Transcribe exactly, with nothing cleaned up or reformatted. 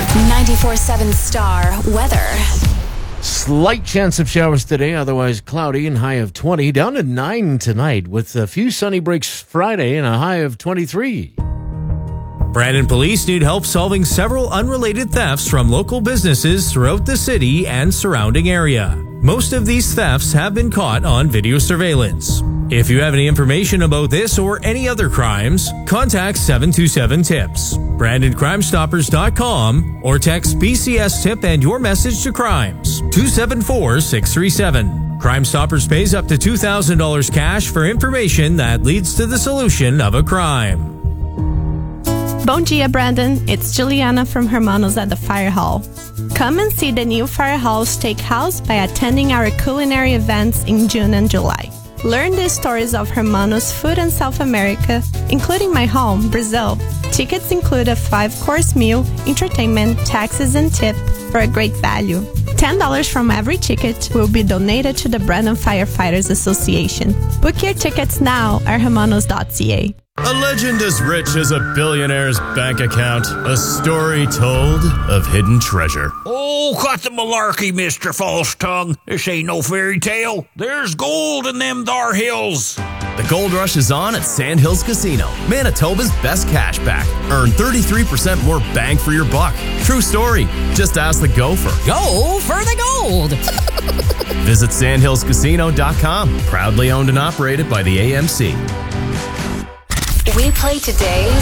ninety-four point seven Star Weather. Slight chance of showers today, otherwise cloudy and high of twenty. Down to nine tonight with a few sunny breaks Friday and a high of twenty-three. Brandon police need help solving several unrelated thefts from local businesses throughout the city and surrounding area. Most of these thefts have been caught on video surveillance. If you have any information about this or any other crimes, contact seven two seven tips, brandon crime stoppers dot com, or text B C S tip and your message to crimes two seven four six three seven. Crime Stoppers pays up to two thousand dollars cash for information that leads to the solution of a crime. Bom dia, Brandon. It's Juliana from Hermanos at the Fire Hall. Come and see the new Fire Hall Steakhouse by attending our culinary events in June and July. Learn the stories of Hermanos food in South America, including my home, Brazil. Tickets include a five-course meal, entertainment, taxes, and tip for a great value. ten dollars from every ticket will be donated to the Brandon Firefighters Association. Book your tickets now at hermanos dot c a. A legend as rich as a billionaire's bank account. A story told of hidden treasure. Oh, cut the malarkey, Mister False Tongue. This ain't no fairy tale. There's gold in them thar hills. The gold rush is on at Sandhills Casino, Manitoba's best cash back. Earn thirty-three percent more bang for your buck. True story. Just ask the gopher. Go for the gold. Visit sandhills casino dot com. Proudly owned and operated by the A M C. We play today's